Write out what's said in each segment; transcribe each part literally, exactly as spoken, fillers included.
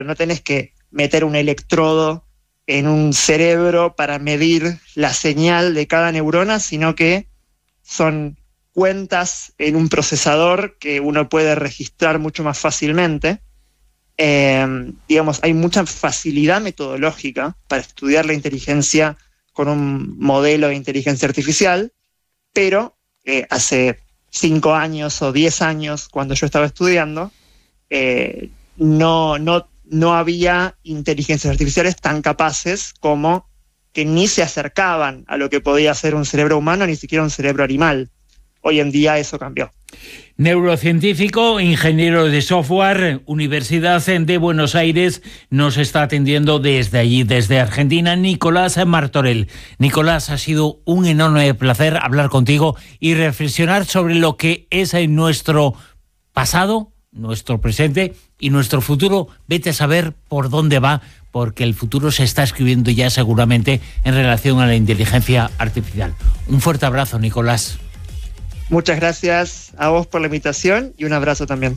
no tenés que meter un electrodo en un cerebro para medir la señal de cada neurona, sino que son cuentas en un procesador que uno puede registrar mucho más fácilmente. Eh, digamos, hay mucha facilidad metodológica para estudiar la inteligencia con un modelo de inteligencia artificial, pero eh, hace cinco años o diez años, cuando yo estaba estudiando, eh, no, no, no había inteligencias artificiales tan capaces como que ni se acercaban a lo que podía hacer un cerebro humano, ni siquiera un cerebro animal. Hoy en día eso cambió. Neurocientífico, ingeniero de software, Universidad de Buenos Aires, nos está atendiendo desde allí, desde Argentina, Nicolás Martorell. Nicolás, ha sido un enorme placer hablar contigo y reflexionar sobre lo que es nuestro pasado, nuestro presente y nuestro futuro. Vete a saber por dónde va, porque el futuro se está escribiendo ya seguramente en relación a la inteligencia artificial. Un fuerte abrazo, Nicolás. Muchas gracias a vos por la invitación y un abrazo también.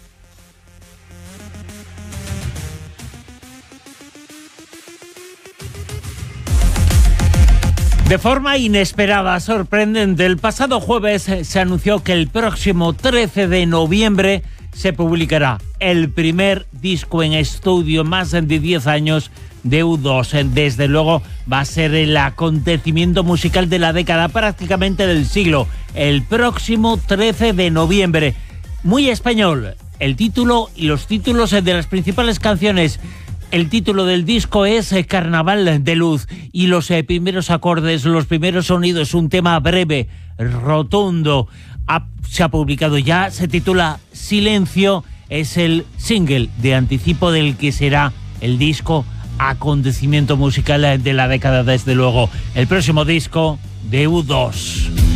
De forma inesperada, sorprendente, el pasado jueves se anunció que el próximo trece de noviembre se publicará el primer disco en estudio en más de diez años de U dos. Desde luego va a ser el acontecimiento musical de la década, prácticamente del siglo, el próximo trece de noviembre. Muy español, el título y los títulos de las principales canciones. El título del disco es Carnaval de Luz y los eh, primeros acordes, los primeros sonidos, un tema breve, rotundo. Ha, se ha publicado ya, se titula Silencio, es el single de anticipo del que será el disco acontecimiento musical de la década, desde luego. El próximo disco de U dos.